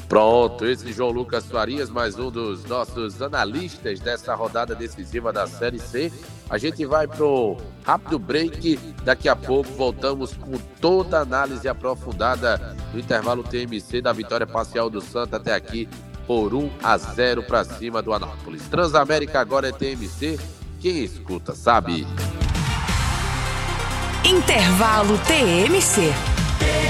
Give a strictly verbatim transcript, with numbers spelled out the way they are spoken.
Pronto, esse João Lucas Farias, mais um dos nossos analistas dessa rodada decisiva da Série C. A gente vai pro rápido break, daqui a pouco voltamos com toda a análise aprofundada do intervalo T M C da vitória parcial do Santa até aqui por um a zero para cima do Anápolis. Transamérica agora é T M C, quem escuta sabe. Intervalo T M C.